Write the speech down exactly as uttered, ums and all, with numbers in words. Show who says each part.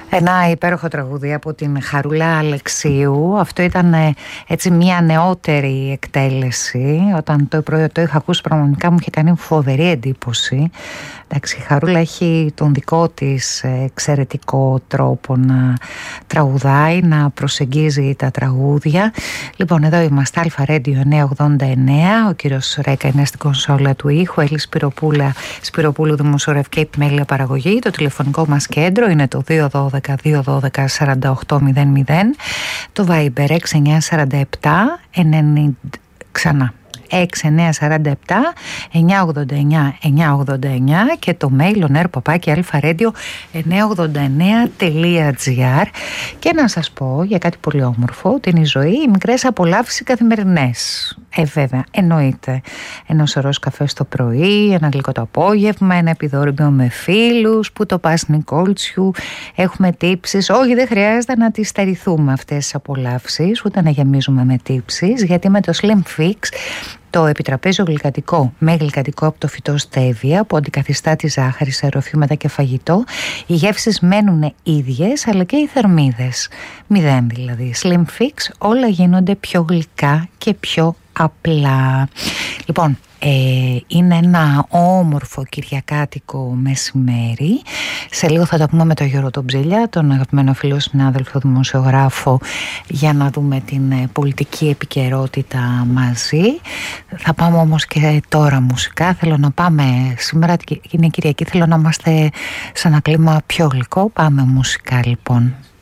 Speaker 1: Ένα υπέροχο τραγούδι από την Χαρούλα Αλεξίου. Αυτό ήταν έτσι μια νεότερη εκτέλεση. Όταν το πρώτο το είχα ακούσει, πραγματικά μου είχε κάνει φοβερή εντύπωση. Εντάξει, η Χαρούλα έχει τον δικό της εξαιρετικό τρόπο να τραγουδάει, να προσεγγίζει τα τραγούδια. Λοιπόν, εδώ είμαστε, Αλφα Radio εννιακόσια ογδόντα εννέα. Ο κύριος Ρέκα είναι στην κονσόλα του ήχου. Έλλη Σπυροπούλα, Σπυροπούλου δημοσιογραφική επιμέλεια παραγωγή. Το τηλεφωνικό μας κέντρο είναι το δύο ένα δύο δύο ένα δύο τέσσερα οκτώ μηδέν μηδέν. Το Viber έξι εννιά τέσσερα επτά ενενήντα ξανά. έξι εννιά τέσσερα επτά εννιά ογδόντα εννιά εννιά ογδόντα εννιά και το mail on air παπάκι αλφαραdio εννιακόσια ογδόντα εννέα τελεία τζι άρ. Και να σας πω για κάτι πολύ όμορφο, ότι είναι η ζωή, οι μικρές απολαύσεις καθημερινές. Ε, βέβαια, εννοείται. Ένα σωρός καφέ το πρωί, ένα γλυκό το απόγευμα, ένα επιδόρυμπιο με φίλους, που το πας Νικόλτσιου, έχουμε τύψεις. Όχι, δεν χρειάζεται να τις στερηθούμε αυτές τις απολαύσεις, ούτε να γεμίζουμε με τύψεις, γιατί με το Slim Fix, το επιτραπέζιο γλυκαντικό με γλυκαντικό από το φυτό stevia που αντικαθιστά τη ζάχαρη σε ροφήματα και φαγητό, οι γεύσεις μένουν ίδιες, αλλά και οι θερμίδες μηδέν δηλαδή. Slim Fix, όλα γίνονται πιο γλυκά και πιο απλά. Λοιπόν, ε, είναι ένα όμορφο κυριακάτικο μεσημέρι. Σε λίγο θα τα πούμε με τον Γιώργο τον Ψήλια, τον αγαπημένο φίλο συνάδελφο δημοσιογράφο, για να δούμε την ε, πολιτική επικαιρότητα μαζί. Θα πάμε όμως και τώρα μουσικά. Θέλω να πάμε, σήμερα είναι Κυριακή, θέλω να είμαστε σε ένα κλίμα πιο γλυκό. Πάμε μουσικά λοιπόν.